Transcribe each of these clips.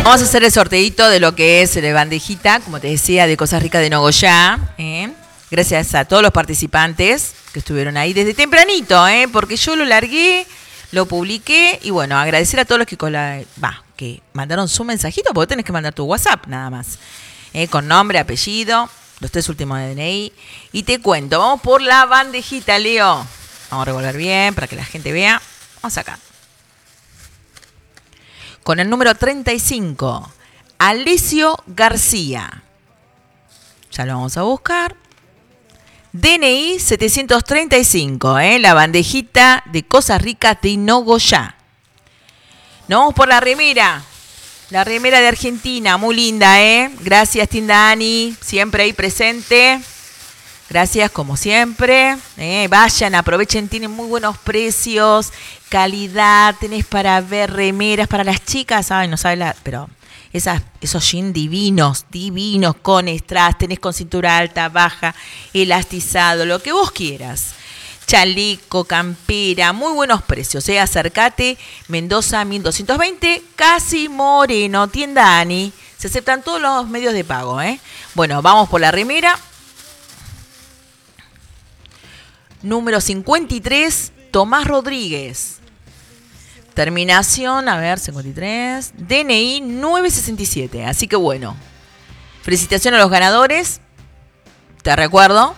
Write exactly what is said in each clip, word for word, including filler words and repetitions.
vamos a hacer el sorteito de lo que es la bandejita, como te decía, de Cosas Ricas de Nogoyá. ¿eh? Gracias a todos los participantes que estuvieron ahí desde tempranito, ¿eh? porque yo lo largué, lo publiqué y bueno, agradecer a todos los que, cola- bah, que mandaron su mensajito, porque tenés que mandar tu WhatsApp nada más, ¿eh? con nombre, apellido, los tres últimos de D N I. Y te cuento, vamos por la bandejita, Leo. Vamos a revolver bien para que la gente vea. Vamos acá. Con el número treinta y cinco, Alessio García. Ya lo vamos a buscar. D N I setecientos treinta y cinco, ¿eh? La bandejita de Cosas Ricas de Nogoyá. Nos vamos por la remera. La remera de Argentina, muy linda, ¿eh? Gracias, Tinda Ani, siempre ahí presente. Gracias, como siempre. Eh, vayan, aprovechen, tienen muy buenos precios, calidad, tenés para ver remeras para las chicas. Ay, no sabes la... Pero esas, esos jeans divinos, divinos, con strass, tenés con cintura alta, baja, elastizado, lo que vos quieras. Chaleco, campera, muy buenos precios. Eh. Acércate, Mendoza mil doscientos veinte, Casi Moreno, Tienda Ani. Se aceptan todos los medios de pago. Eh. Bueno, vamos por la remera. Número cincuenta y tres, Tomás Rodríguez. Terminación, a ver, cincuenta y tres. D N I novecientos sesenta y siete. Así que bueno, felicitaciones a los ganadores. Te recuerdo,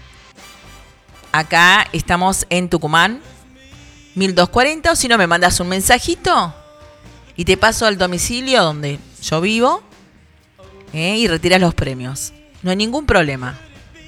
acá estamos en Tucumán, mil doscientos cuarenta. O si no, me mandas un mensajito y te paso al domicilio donde yo vivo, ¿eh? y retiras los premios. No hay ningún problema.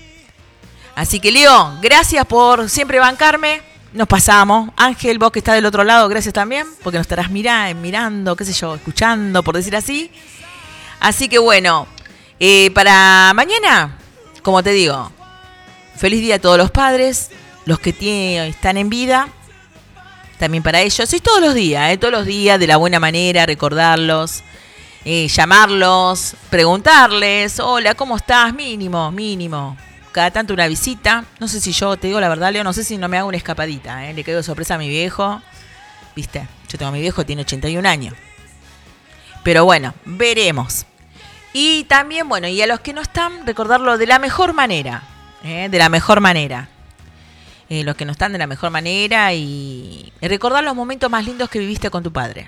Así que, Leo, gracias por siempre bancarme. Nos pasamos. Ángel, vos que estás del otro lado, gracias también, porque nos estarás mirando, mirando, qué sé yo, escuchando, por decir así. Así que, bueno, eh, para mañana, como te digo, feliz día a todos los padres, los que tienen, están en vida, también para ellos. Y todos los días, eh, todos los días, de la buena manera, recordarlos, eh, llamarlos, preguntarles, hola, ¿cómo estás? Mínimo, mínimo. Cada tanto una visita. No sé si yo, te digo la verdad, Leo, no sé si no me hago una escapadita, ¿eh? Le quedo de sorpresa a mi viejo. ¿Viste? Yo tengo a mi viejo, tiene ochenta y un años. Pero bueno, veremos. Y también, bueno, y a los que no están, recordarlo de la mejor manera. ¿eh? De la mejor manera. Eh, los que no están de la mejor manera y, y recordar los momentos más lindos que viviste con tu padre.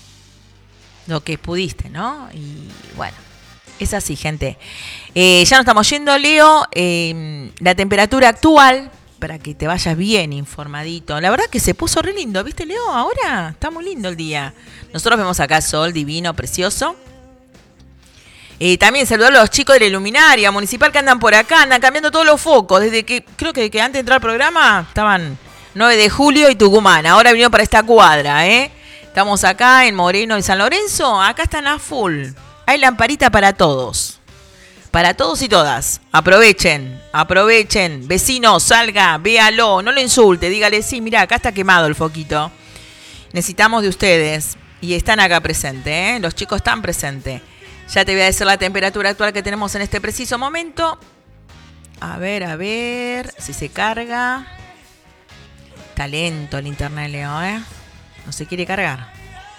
Lo que pudiste, ¿no? Y bueno. Es así, gente. Eh, ya nos estamos yendo, Leo. Eh, la temperatura actual, para que te vayas bien informadito. La verdad que se puso re lindo, ¿viste, Leo? Ahora está muy lindo el día. Nosotros vemos acá sol divino, precioso. Eh, también saludar a los chicos de la Iluminaria Municipal que andan por acá, andan cambiando todos los focos. Desde que, creo que, que antes de entrar al programa, estaban nueve de julio y Tucumán. Ahora vinieron para esta cuadra, ¿eh? Estamos acá en Moreno y San Lorenzo. Acá están a full. Hay lamparita para todos. Para todos y todas. Aprovechen, aprovechen. Vecino, salga, véalo, no lo insulte. Dígale, sí, mira, acá está quemado el foquito. Necesitamos de ustedes. Y están acá presentes, ¿eh? Los chicos están presentes. Ya te voy a decir la temperatura actual que tenemos en este preciso momento. A ver, a ver. Si se carga. Está lento el internet, Leo, ¿eh? No se quiere cargar.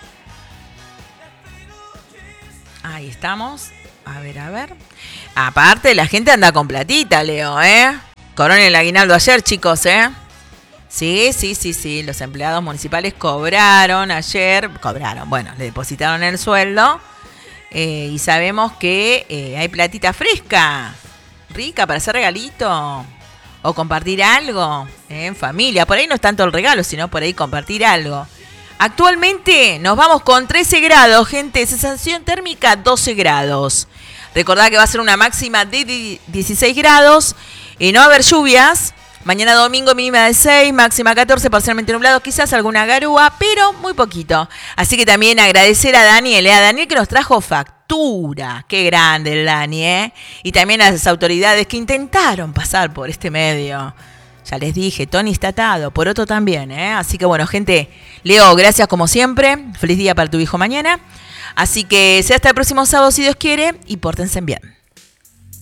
Ahí estamos. A ver, a ver. Aparte, la gente anda con platita, Leo, ¿eh? Coronel el aguinaldo ayer, chicos, ¿eh? Sí, sí, sí, sí. Los empleados municipales cobraron ayer. Cobraron, bueno, le depositaron el sueldo. Eh, y sabemos que eh, hay platita fresca. Rica para hacer regalito. O compartir algo ¿eh? en familia. Por ahí no es tanto el regalo, sino por ahí compartir algo. Actualmente nos vamos con trece grados, gente. Sensación térmica doce grados. Recordad que va a ser una máxima de dieciséis grados. Y no va a haber lluvias. Mañana domingo mínima de seis, máxima catorce, parcialmente nublado. Quizás alguna garúa, pero muy poquito. Así que también agradecer a Daniel, ¿eh? a Daniel que nos trajo factura. Qué grande el Dani, ¿eh? Y también a las autoridades que intentaron pasar por este medio. Ya les dije, Tony está atado, por otro también, ¿eh? Así que bueno, gente, Leo, gracias como siempre. Feliz día para tu hijo mañana. Así que sea hasta el próximo sábado, si Dios quiere, y pórtense bien.